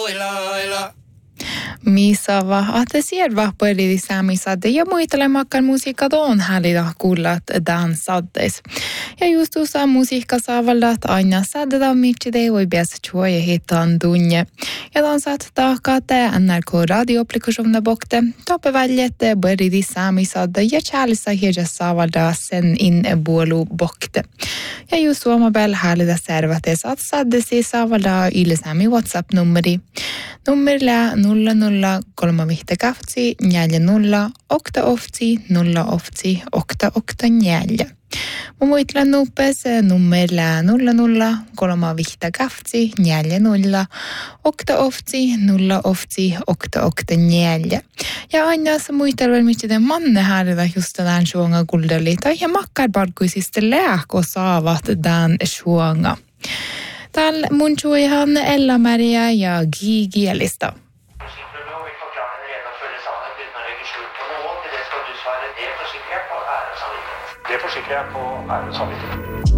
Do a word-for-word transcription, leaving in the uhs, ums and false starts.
Misava, att ser va på det saamisade ja muistelemakkaan musiikka on häälitä kuullat dansaddes. Ja just tuossa musiikka saavallat aina saadeta mitsi te voi päästä chuoja hitaan tunne. Ja dansat taakate N R K radio-applikationne bokte. Toppe väljette börjidi saamisade ja chälissa hiedä saavalda sen in buolu bokte. Ja just suomabel häälitä servates att saddesi saavalda ylsäämi WhatsApp-nummeri. Nummerilla nolla nolla kolme vihte kahtsi neljä nolla okta oftsi nolla oftsi okta okta neljä. Mä muistelen nuppes nummerilla nolla nolla kolme vihte kahtsi neljä nolla okta oftsi nolla oftsi okta okta neljä. Ja aina se muistelen miten manne häälitä just tämän suonga kuldalita ja makkar barkuisista lääko saavat tämän suonga. Täällä mun chuihan Ella-Maria ja Gigi Elista. Det försikrar jag på ärensamvittighet.